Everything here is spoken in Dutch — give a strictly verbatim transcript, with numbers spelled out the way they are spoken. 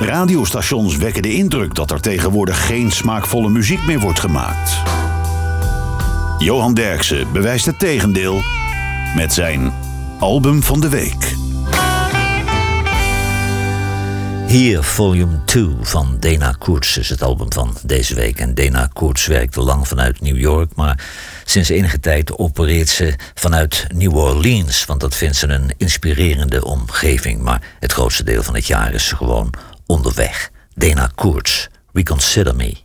Radiostations wekken de indruk dat er tegenwoordig geen smaakvolle muziek meer wordt gemaakt. Johan Derksen bewijst het tegendeel met zijn album van de week. Hier, volume twee van Dana Koorts is het album van deze week. En Dana Koorts werkte lang vanuit New York, maar sinds enige tijd opereert ze vanuit New Orleans, want dat vindt ze een inspirerende omgeving. Maar het grootste deel van het jaar is ze gewoon onderweg. Dana Koorts, Reconsider Me.